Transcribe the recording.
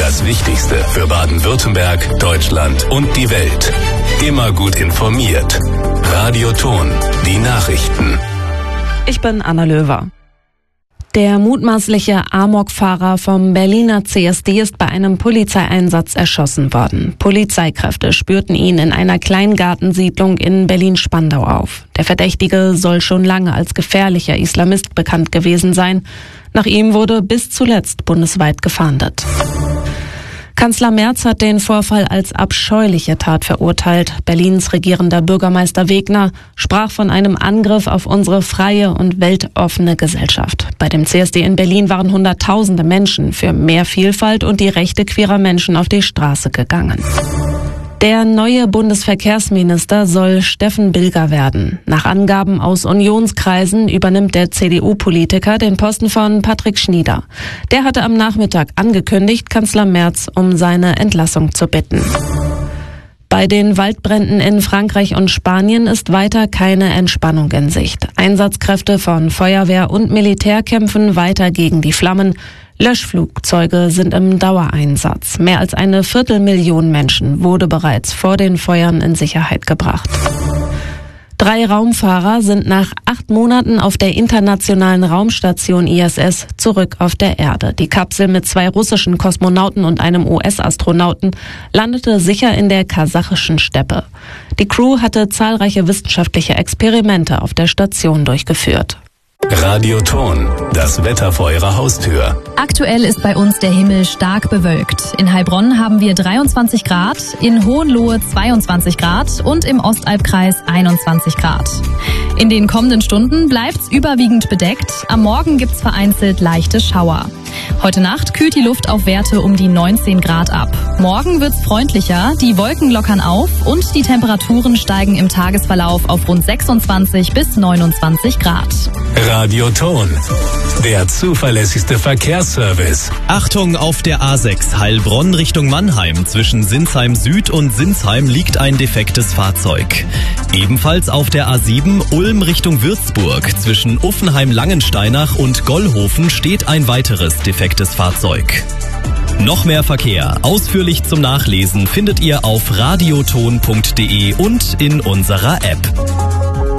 Das Wichtigste für Baden-Württemberg, Deutschland und die Welt. Immer gut informiert. Radio Ton, die Nachrichten. Ich bin Anna Löwer. Der mutmaßliche Amokfahrer vom Berliner CSD ist bei einem Polizeieinsatz erschossen worden. Polizeikräfte spürten ihn in einer Kleingartensiedlung in Berlin-Spandau auf. Der Verdächtige soll schon lange als gefährlicher Islamist bekannt gewesen sein. Nach ihm wurde bis zuletzt bundesweit gefahndet. Kanzler Merz hat den Vorfall als abscheuliche Tat verurteilt. Berlins regierender Bürgermeister Wegner sprach von einem Angriff auf unsere freie und weltoffene Gesellschaft. Bei dem CSD in Berlin waren Hunderttausende Menschen für mehr Vielfalt und die Rechte queerer Menschen auf die Straße gegangen. Der neue Bundesverkehrsminister soll Steffen Bilger werden. Nach Angaben aus Unionskreisen übernimmt der CDU-Politiker den Posten von Patrick Schnieder. Der hatte am Nachmittag angekündigt, Kanzler Merz um seine Entlassung zu bitten. Bei den Waldbränden in Frankreich und Spanien ist weiter keine Entspannung in Sicht. Einsatzkräfte von Feuerwehr und Militär kämpfen weiter gegen die Flammen. Löschflugzeuge sind im Dauereinsatz. Mehr als 250.000 Menschen wurde bereits vor den Feuern in Sicherheit gebracht. 3 Raumfahrer sind nach 8 Monaten auf der internationalen Raumstation ISS zurück auf der Erde. Die Kapsel mit 2 russischen Kosmonauten und einem US-Astronauten landete sicher in der kasachischen Steppe. Die Crew hatte zahlreiche wissenschaftliche Experimente auf der Station durchgeführt. Radio Ton, das Wetter vor Ihrer Haustür. Aktuell ist bei uns der Himmel stark bewölkt. In Heilbronn haben wir 23 Grad, in Hohenlohe 22 Grad und im Ostalbkreis 21 Grad. In den kommenden Stunden bleibt's überwiegend bedeckt. Am Morgen gibt's vereinzelt leichte Schauer. Heute Nacht kühlt die Luft auf Werte um die 19 Grad ab. Morgen wird's freundlicher, die Wolken lockern auf und die Temperaturen steigen im Tagesverlauf auf rund 26 bis 29 Grad. Radio Ton, der zuverlässigste Verkehrsservice. Achtung, auf der A6 Heilbronn Richtung Mannheim. Zwischen Sinsheim Süd und Sinsheim liegt ein defektes Fahrzeug. Ebenfalls auf der A7 Ulm Richtung Würzburg. Zwischen Uffenheim-Langensteinach und Gollhofen steht ein weiteres defektes Fahrzeug. Noch mehr Verkehr, ausführlich zum Nachlesen, findet ihr auf radioton.de und in unserer App.